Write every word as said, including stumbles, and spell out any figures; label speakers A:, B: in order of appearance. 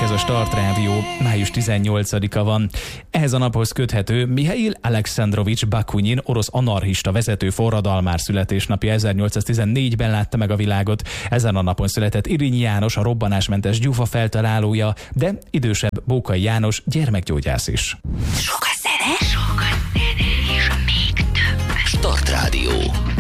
A: ez a Start Rádió, május tizennyolcadika van. Ehhez a naphoz köthető Mihail Alekszandrovics Bakunin, orosz anarchista vezető forradalmár születésnapja. ezernyolcszáztizennégyben látta meg a világot. Ezen a napon született Irinyi János, a robbanásmentes gyufa feltalálója, de idősebb Bókai János gyermekgyógyász is.
B: Sok a zene, sok a zene, és még több.
C: Start Rádió.